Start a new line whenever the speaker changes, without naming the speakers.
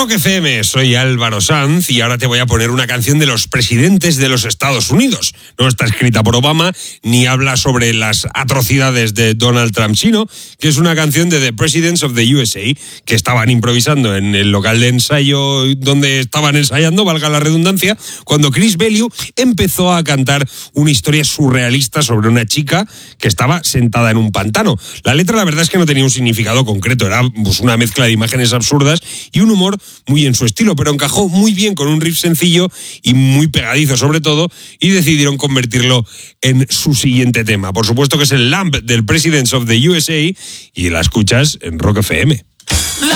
Rock FM, soy Álvaro Sanz y ahora te voy a poner una canción de los presidentes de los Estados Unidos. No está escrita por Obama ni habla sobre las atrocidades de Donald Trump, sino que es una canción de The Presidents of the USA, que estaban improvisando en el local de ensayo donde estaban ensayando, valga la redundancia, cuando Chris Bellew empezó a cantar una historia surrealista sobre una chica que estaba sentada en un pantano. La letra, la verdad es que no tenía un significado concreto, era pues una mezcla de imágenes absurdas y un humor muy en su estilo, pero encajó muy bien con un riff sencillo y muy pegadizo sobre todo, y decidieron convertirlo en su siguiente tema. Por supuesto que es el Lamb del Presidents of the USA y la escuchas en Rock FM.